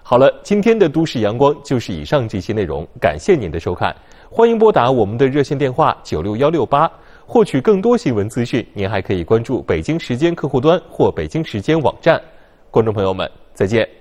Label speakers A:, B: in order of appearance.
A: 好了，今天的都市阳光就是以上这些内容，感谢您的收看。欢迎拨打我们的热线电话96168，获取更多新闻资讯。您还可以关注北京时间客户端或北京时间网站。观众朋友们，再见。